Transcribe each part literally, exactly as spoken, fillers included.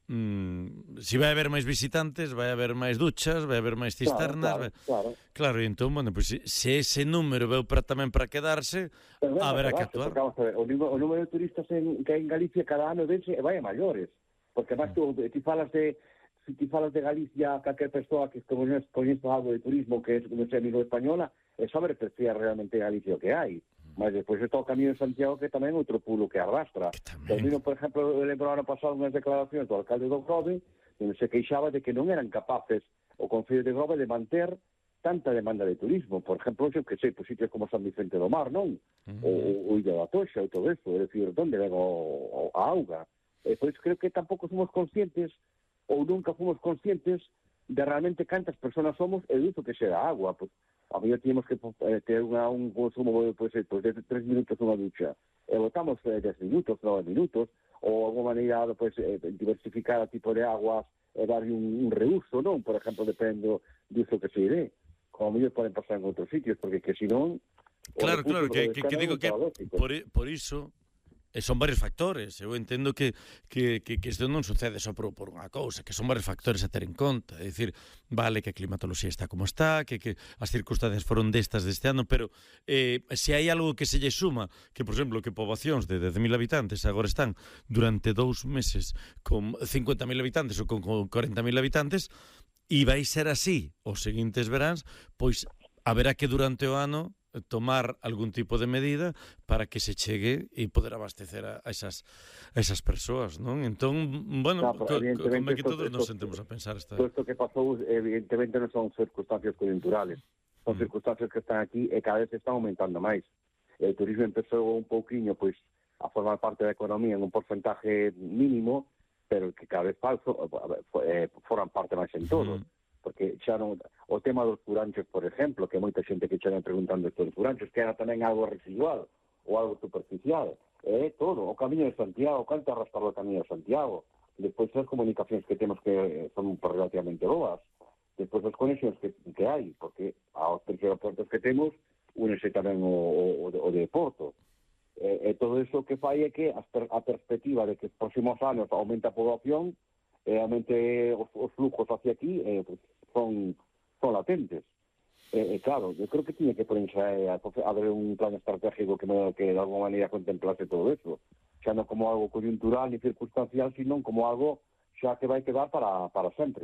mm, se vai haber máis visitantes, vai haber máis duchas, vai haber máis cisternas, claro, vai... claro. Claro, e entón, bueno, pues, se, se ese número veu para, tamén para quedarse, haberá que actuar. Porque, vamos a ver, o número, o número de turistas en, que hai en Galicia cada ano dense vai a maiores, porque máis tú, ti falas de se ti falas de Galicia, calquer persoa que coñece algo de turismo que non sei amigo española, é saber apreciar realmente Galicia o que hai. Mas despois está o Camiño de Santiago, que tamén outro pulo que arrastra. Termino, por exemplo, eu lembro ano pasado unhas declaracións do alcalde do Grove, onde se queixaba de que non eran capaces o Concello de Grove de manter tanta demanda de turismo. Por exemplo, eu que sei, por sitios como San Vicente do Mar, non? Uh-huh. O, o Illa da Toxa e todo eso, é dicir, onde ven o, o, a auga? E pois creo que tampouco somos conscientes, ou nunca fomos conscientes, de realmente cantas personas somos e do uso que se da agua. Pois, a mellor tínhamos que eh, ter unha, un consumo pois, pois, de tres minutos unha ducha, e botamos eh, dez minutos, nove minutos, ou alguma maneira pois, eh, diversificar o tipo de aguas e darlle un, un reuso, non? Por exemplo, depende do uso que se dé. Como mellor poden pasar en outros sitios, porque que senón... Claro, claro, que, que, que digo que por, por iso e son varios factores. Eu entendo que, que, que, que isto non sucede só por, por unha cousa, que son varios factores a ter en conta. É dicir, vale que a climatoloxía está como está, que, que as circunstancias foron destas deste ano, pero eh, se hai algo que se lle suma, que, por exemplo, que poboacións de dez mil habitantes agora están durante dous meses con cincuenta mil habitantes ou con, con cuarenta mil habitantes, e vai ser así os seguintes veráns, pois haberá que durante o ano tomar algún tipo de medida para que se chegue e poder abastecer a esas, a esas persoas, non? Entón, bueno, no, co, como é que todos nos sentemos a pensar esta... Todo isto que pasou, evidentemente, non son circunstancias coyunturales, son mm. circunstancias que están aquí e cada vez están aumentando máis. El turismo empezou un pouquiño, pois, a formar parte da economía en un porcentaje mínimo, pero que cada vez falso, eh, forman parte máis en todo. Mm. Porque xa non, o tema dos furanchos, por exemplo, que moita xente que xa ven preguntando estos furanchos, que era tamén algo residual ou algo superficial, é todo, o Camiño de Santiago, canto arrastrar o Camiño de Santiago, despois as comunicacións que temos que son relativamente boas, despois as conexións que, que hai, porque aos tres aeroportos que temos, únese tamén o, o, o de Porto. E, e todo iso que fai é que a, a perspectiva de que os próximos anos aumenta a población, realmente os, os flujos hacia aquí eh, pues, son, son latentes. Eh, eh, claro, yo creo que tiene que ponerse a, a ver un plan estratégico que, me, que de alguna manera contemplase todo eso, xa non como algo coyuntural ni circunstancial, sino como algo xa que vai quedar para, para sempre.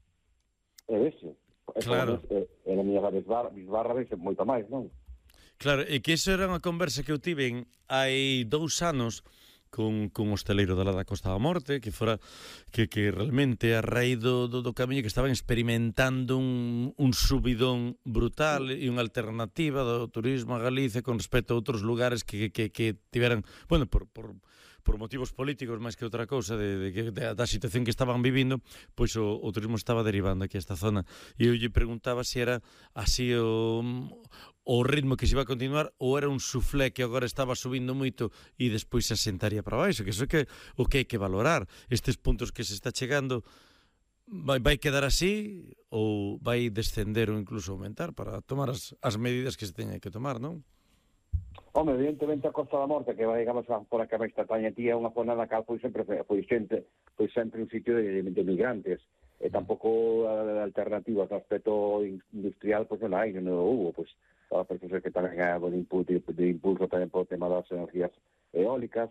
É ese. Claro. É, é, é a miña bisbarra, bisbarra vese moito máis, non? Claro, e que iso era unha conversa que eu tive hai dous anos con, con o hosteleiro da da Costa da Morte, que fora que, que realmente a raíz do, do, do camiño que estaban experimentando un, un subidón brutal e unha alternativa do turismo a Galicia con respecto a outros lugares que, que, que tiveran, bueno, por, por, por motivos políticos máis que outra cousa de, de, de, da situación que estaban vivindo, pois o, o turismo estaba derivando aquí a esta zona, e eu lle preguntaba se era así o, o ritmo que se iba a continuar ou era un suflé que agora estaba subindo moito e despois se asentaría para baixo, que iso que o que hai que valorar, estes puntos que se está chegando vai, vai quedar así ou vai descender ou incluso aumentar para tomar as, as medidas que se teñen que tomar, non? Home, evidentemente a Costa da Morte, que vai, digamos, por a que máis Tataña tía, é unha zona na cal foi sempre foi sempre, foi sempre un sitio de, de migrantes, e tampouco a alternativa ao aspecto industrial, pois non hai, non hubo, pois a percepción que tamén hai algo de impulso, de impulso tamén por o tema das energías eólicas,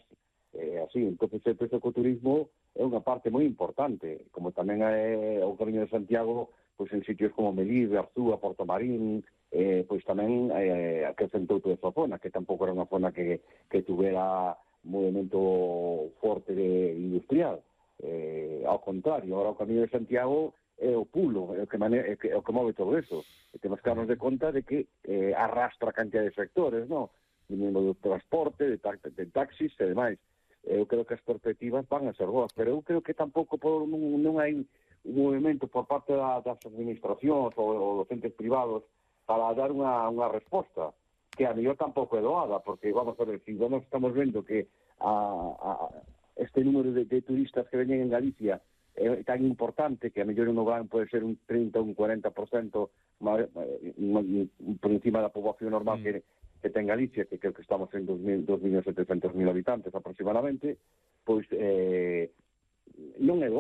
e así, entón eu penso que o turismo é unha parte moi importante, como tamén é o Camiño de Santiago, pois en sitios como Melide, Arzúa, Porto Marín, eh, pois tamén eh, acrecentou toda esa zona, que tampouco era unha zona que, que tuvera movimento forte de industrial. Eh, ao contrario, agora o Camiño de Santiago é o pulo, é o que, mane é que, é o que move todo eso. E temos que darnos de conta de que eh, arrastra a cantidad de sectores, ¿no? Do transporte, de, ta de taxis e demais. Eu creo que as perspectivas van a ser boas, pero eu creo que tampouco por, non, non hai un movimento por parte da, das administracións ou, ou dos entes privados para dar unha, unha resposta, que a mellor tampouco é doada, porque vamos a ver, si vamos, estamos vendo que a, a, este número de, de turistas que veñen en Galicia é tan importante que a mellor non van pode ser un trinta ou un cuarenta por cento máis, por encima da poboación normal mm. que, que ten Galicia, que creo que estamos en dos millóns setecientos mil habitantes aproximadamente, pois eh, non é